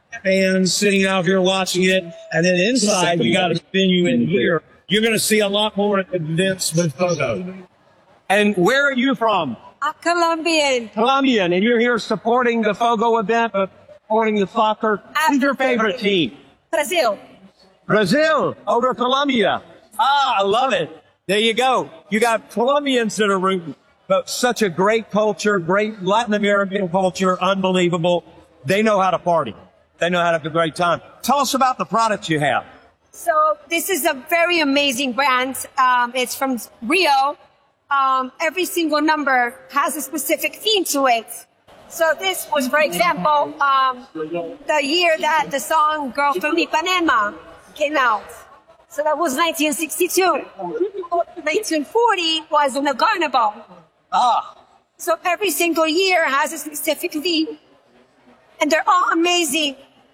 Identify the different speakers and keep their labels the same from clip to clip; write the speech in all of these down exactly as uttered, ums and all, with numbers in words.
Speaker 1: fans sitting out here watching it. And then inside, you got a venue in here. You're going to see a lot more events with Fogo. And where are you from?
Speaker 2: I'm Colombian.
Speaker 1: Colombian. And you're here supporting the Fogo event, uh, supporting the soccer. Who's your favorite team?
Speaker 2: Brazil.
Speaker 1: Brazil over Colombia. Ah, I love it. There you go. You got Colombians that are rooting. But such a great culture, great Latin American culture, unbelievable. They know how to party. They know how to have a great time. Tell us about the products you have.
Speaker 2: So this is a very amazing brand. Um, it's from Rio. Um, every single number has a specific theme to it. So this was, for example, um, the year that the song Girl from Ipanema came out. So that was nineteen sixty-two. nineteen forty was in the Carnival.
Speaker 1: Ah.
Speaker 2: So every single year has a specific theme. And they're all amazing.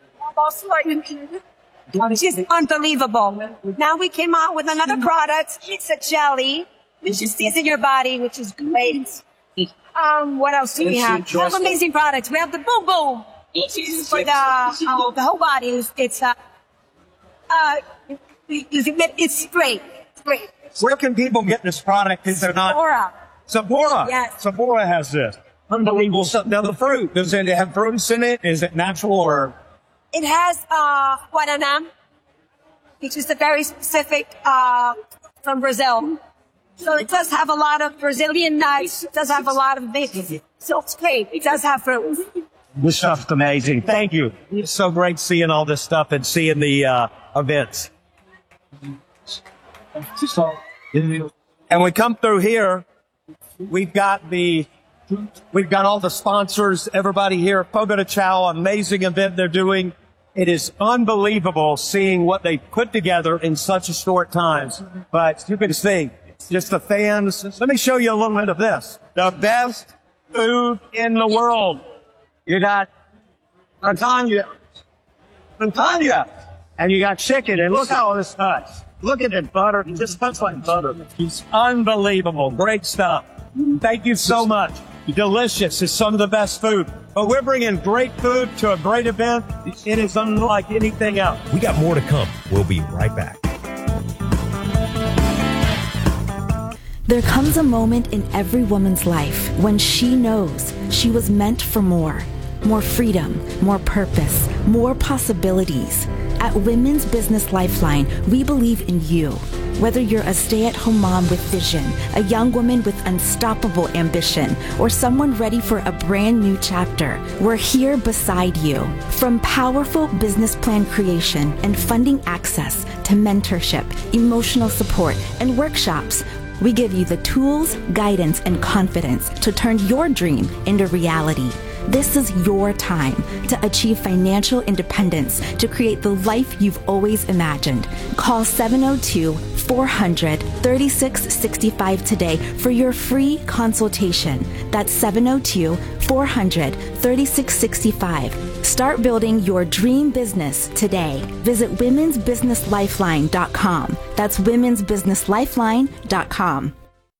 Speaker 2: Which is unbelievable. Now we came out with another product. It's a jelly, which you stays in your body, which is great. Um, what else do we have? We have amazing products. We have the Boom Boom, which is for the, uh, the whole body. It's, it's uh, uh, it's great. It's great.
Speaker 1: Where can people get this product if they're not?
Speaker 2: Sephora.
Speaker 1: Sephora.
Speaker 2: Yes.
Speaker 1: Sephora has this. Unbelievable stuff. Now the fruit, does it have fruits in it? Is it natural or?
Speaker 2: It has, uh, guaraná, which is a very specific, uh, from Brazil. So it does have a lot of Brazilian nuts. It does have a lot of bacon. So it's great. It does have fruits.
Speaker 1: This stuff's amazing. Thank you. It's so great seeing all this stuff and seeing the, uh, events. And we come through here, we've got the, we've got all the sponsors, everybody here, Fogo de Chão, amazing event they're doing. It is unbelievable seeing what they put together in such a short time. But you can see, just the fans. Let me show you a little bit of this. The best food in the world. You got Antanya. Antanya. And you got chicken. And look how this cuts. Look at it, butter. It just cuts like butter. It's unbelievable. Great stuff. Thank you so much. Delicious. It's some of the best food. But we're bringing great food to a great event. It is unlike anything else.
Speaker 3: We got more to come. We'll be right back.
Speaker 4: There comes a moment in every woman's life when she knows she was meant for more. More freedom, more purpose, more possibilities. At Women's Business Lifeline, we believe in you. Whether you're a stay-at-home mom with vision, a young woman with unstoppable ambition, or someone ready for a brand new chapter, we're here beside you. From powerful business plan creation and funding access to mentorship, emotional support, and workshops, we give you the tools, guidance, and confidence to turn your dream into reality. This is your time to achieve financial independence, to create the life you've always imagined. Call seven oh two, four hundred, thirty-six sixty-five today for your free consultation. That's seven oh two, four hundred, thirty-six sixty-five. Start building your dream business today. Visit womens business lifeline dot com. That's womens business lifeline dot com.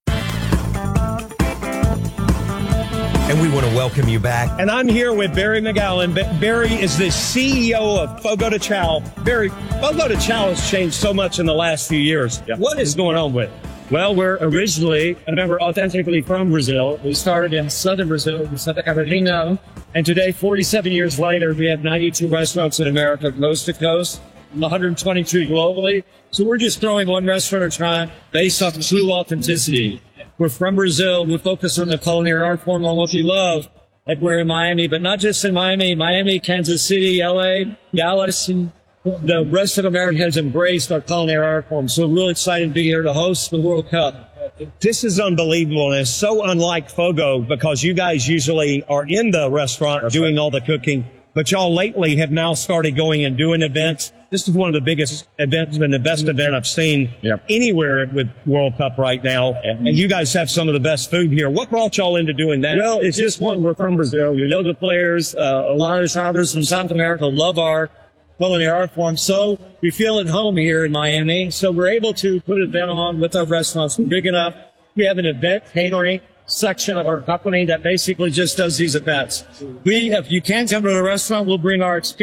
Speaker 3: And we want to welcome you back.
Speaker 1: And I'm here with Barry McGowan. Barry is the C E O of Fogo de Chão. Barry, Fogo de Chão has changed so much in the last few years. Yeah. What is going on with it?
Speaker 5: Well, we're originally, I remember, authentically from Brazil. We started in southern Brazil, in Santa Catarina. And today, forty-seven years later, we have ninety-two restaurants in America, coast to coast, one hundred twenty-two globally. So we're just throwing one restaurant at a time based off true authenticity. We're from Brazil. We focus on the culinary art form, on what we love. Like we're in Miami, but not just in Miami, Miami, Kansas City, L A, Dallas, and the rest of America has embraced our culinary art form. So we're really excited to be here to host the World Cup.
Speaker 1: This is unbelievable, and it's so unlike Fogo because you guys usually are in the restaurant doing all the cooking, but y'all lately have now started going and doing events. This is one of the biggest events and the best event I've seen yep. anywhere with World Cup right now. And you guys have some of the best food here. What brought y'all into doing that?
Speaker 5: Well, it's just one. We're from Brazil. We know the players. Uh, a lot of the travelers from South America love our culinary art form. So we feel at home here in Miami. So we're able to put an event on with our restaurants. We're big enough. We have an event catering section of our company that basically just does these events. We, if you can't come to the restaurant, we'll bring our experience.